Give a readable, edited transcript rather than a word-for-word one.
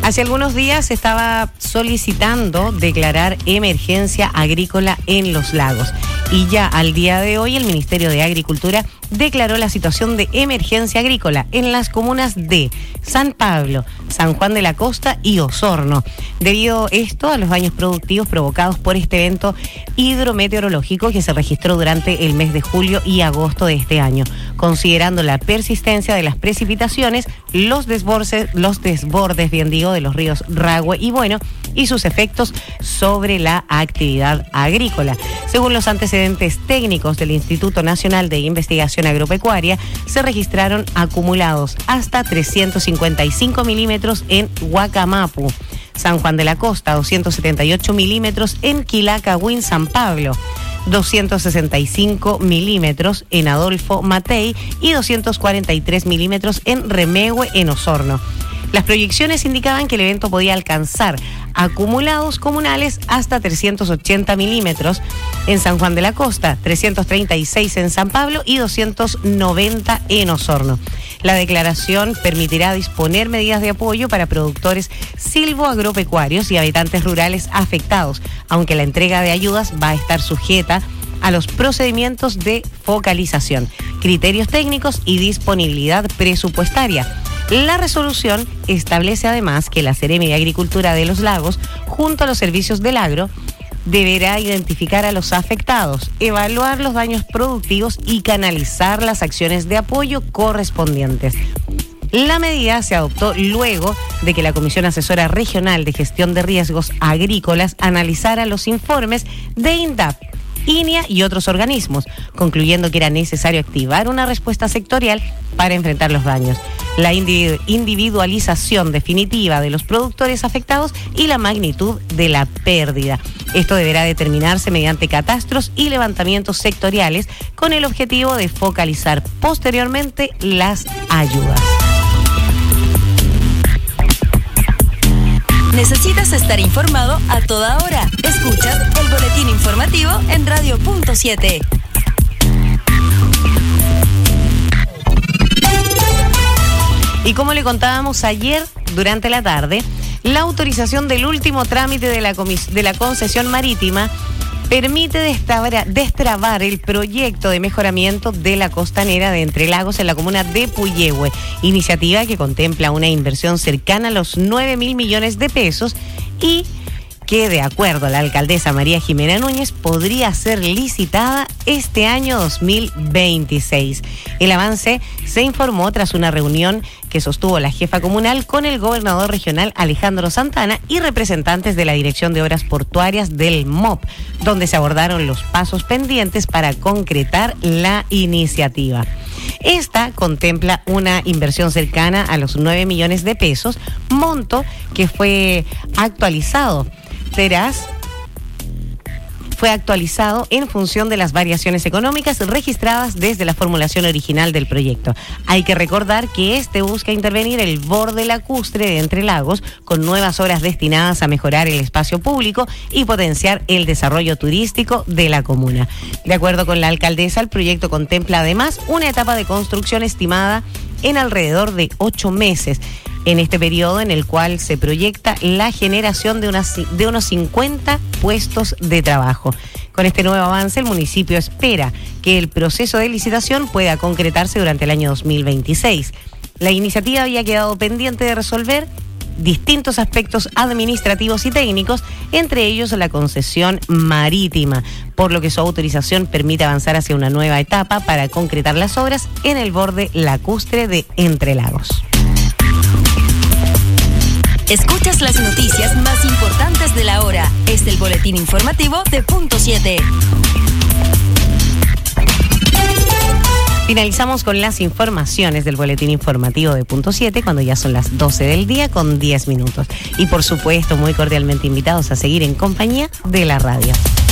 Hace algunos días se estaba solicitando declarar emergencia agrícola en los lagos y ya al día de hoy el Ministerio de Agricultura declaró la situación de emergencia agrícola en las comunas de San Pablo, San Juan de la Costa y Osorno, debido esto a los daños productivos provocados por este evento hidrometeorológico que se registró durante el mes de julio y agosto de este año, considerando la persistencia de las precipitaciones, los desbordes, de los ríos Ragüe y Bueno y sus efectos sobre la actividad agrícola. Según los antecedentes técnicos del Instituto Nacional de Investigación Agropecuaria, se registraron acumulados hasta 355 milímetros en Huacamapu, San Juan de la Costa, 278 milímetros en Quilacahuín, San Pablo, 265 milímetros en Adolfo Matei y 243 milímetros en Remegue, en Osorno. Las proyecciones indicaban que el evento podía alcanzar acumulados comunales hasta 380 milímetros en San Juan de la Costa, 336 en San Pablo y 290 en Osorno. La declaración permitirá disponer medidas de apoyo para productores silvoagropecuarios y habitantes rurales afectados, aunque la entrega de ayudas va a estar sujeta a los procedimientos de focalización, criterios técnicos y disponibilidad presupuestaria. La resolución establece además que la Seremi de Agricultura de los Lagos, junto a los servicios del agro, deberá identificar a los afectados, evaluar los daños productivos y canalizar las acciones de apoyo correspondientes. La medida se adoptó luego de que la Comisión Asesora Regional de Gestión de Riesgos Agrícolas analizara los informes de INDAP, INEA y otros organismos, concluyendo que era necesario activar una respuesta sectorial para enfrentar los daños, la individualización definitiva de los productores afectados y la magnitud de la pérdida. Esto deberá determinarse mediante catastros y levantamientos sectoriales con el objetivo de focalizar posteriormente las ayudas. ¿Necesitas estar informado a toda hora? Escuchas el boletín informativo en Radio Punto 7. Y como le contábamos ayer durante la tarde, la autorización del último trámite de la concesión marítima permite destrabar el proyecto de mejoramiento de la costanera de Entre Lagos en la comuna de Puyehue, iniciativa que contempla una inversión cercana a los 9.000 millones de pesos y que, de acuerdo a la alcaldesa María Jimena Núñez, podría ser licitada este año 2026. El avance se informó tras una reunión que sostuvo la jefa comunal con el gobernador regional Alejandro Santana y representantes de la Dirección de Obras Portuarias del MOP, donde se abordaron los pasos pendientes para concretar la iniciativa. Esta contempla una inversión cercana a los 9 millones de pesos, monto que fue actualizado en función de las variaciones económicas registradas desde la formulación original del proyecto. Hay que recordar que este busca intervenir el borde lacustre de Entre Lagos con nuevas obras destinadas a mejorar el espacio público y potenciar el desarrollo turístico de la comuna. De acuerdo con la alcaldesa, el proyecto contempla además una etapa de construcción estimada en alrededor de 8 meses. En este periodo en el cual se proyecta la generación de unos 50 puestos de trabajo. Con este nuevo avance, el municipio espera que el proceso de licitación pueda concretarse durante el año 2026. La iniciativa había quedado pendiente de resolver distintos aspectos administrativos y técnicos, entre ellos la concesión marítima, por lo que su autorización permite avanzar hacia una nueva etapa para concretar las obras en el borde lacustre de Entre Lagos. Escuchas las noticias más importantes de la hora. Es el boletín informativo de Punto 7. Finalizamos con las informaciones del boletín informativo de Punto 7 cuando ya son las 12 del día con 10 minutos. Y por supuesto, muy cordialmente invitados a seguir en compañía de la radio.